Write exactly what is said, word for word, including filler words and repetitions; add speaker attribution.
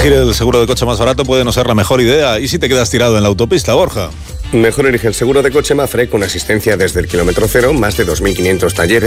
Speaker 1: Elegir el seguro de coche más barato puede no ser la mejor idea. ¿Y si te quedas tirado en la autopista, Borja?
Speaker 2: Mejor elige el seguro de coche Mapfre con asistencia desde el kilómetro cero, más de dos mil quinientos talleres.